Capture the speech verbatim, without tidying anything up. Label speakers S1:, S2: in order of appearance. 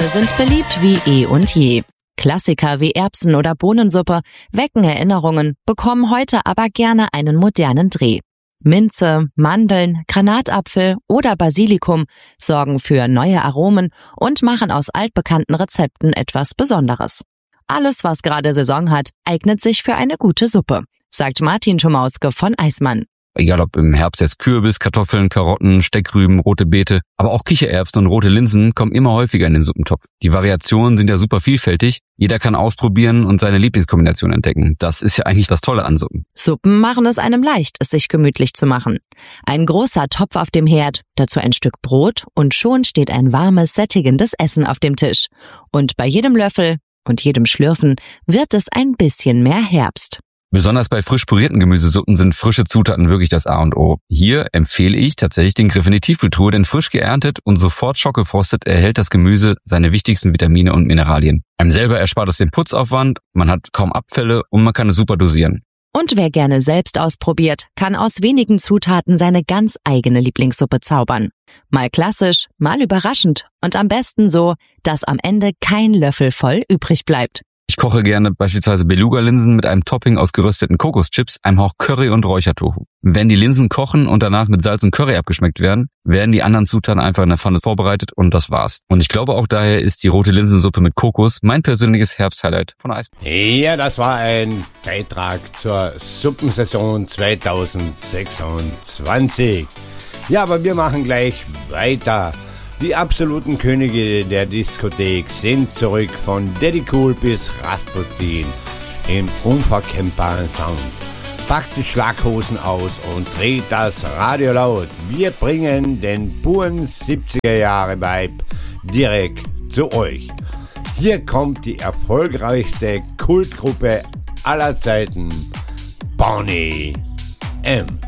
S1: Suppe sind beliebt wie eh und je. Klassiker wie Erbsen- oder Bohnensuppe wecken Erinnerungen, bekommen heute aber gerne einen modernen Dreh. Minze, Mandeln, Granatapfel oder Basilikum sorgen für neue Aromen und machen aus altbekannten Rezepten etwas Besonderes. Alles, was gerade Saison hat, eignet sich für eine gute Suppe, sagt Martin Tomauske von Eismann.
S2: Egal ob im Herbst jetzt Kürbis, Kartoffeln, Karotten, Steckrüben, rote Beete, aber auch Kichererbsen und rote Linsen kommen immer häufiger in den Suppentopf. Die Variationen sind ja super vielfältig. Jeder kann ausprobieren und seine Lieblingskombination entdecken. Das ist ja eigentlich das Tolle an Suppen.
S1: Suppen machen es einem leicht, es sich gemütlich zu machen. Ein großer Topf auf dem Herd, dazu ein Stück Brot und schon steht ein warmes, sättigendes Essen auf dem Tisch. Und bei jedem Löffel und jedem Schlürfen wird es ein bisschen mehr Herbst.
S2: Besonders bei frisch pürierten Gemüsesuppen sind frische Zutaten wirklich das A und O. Hier empfehle ich tatsächlich den Griff in die Tiefkühltruhe, denn frisch geerntet und sofort schockgefrostet erhält das Gemüse seine wichtigsten Vitamine und Mineralien. Einem selber erspart es den Putzaufwand, man hat kaum Abfälle und man kann es super dosieren.
S1: Und wer gerne selbst ausprobiert, kann aus wenigen Zutaten seine ganz eigene Lieblingssuppe zaubern. Mal klassisch, mal überraschend und am besten so, dass am Ende kein Löffel voll übrig bleibt.
S2: Ich koche gerne beispielsweise Beluga-Linsen mit einem Topping aus gerösteten Kokoschips, einem Hauch Curry und Räuchertofu. Wenn die Linsen kochen und danach mit Salz und Curry abgeschmeckt werden, werden die anderen Zutaten einfach in der Pfanne vorbereitet und das war's. Und ich glaube auch daher ist die rote Linsensuppe mit Kokos mein persönliches Herbsthighlight von Eis.
S3: Ja, das war ein Beitrag zur Suppensaison zweitausendsechsundzwanzig. Ja, aber wir machen gleich weiter. Die absoluten Könige der Diskothek sind zurück, von Daddy Cool bis Rasputin im unverkennbaren Sound. Packt die Schlaghosen aus und dreht das Radio laut. Wir bringen den puren siebziger Jahre Vibe direkt zu euch. Hier kommt die erfolgreichste Kultgruppe aller Zeiten, Boney M.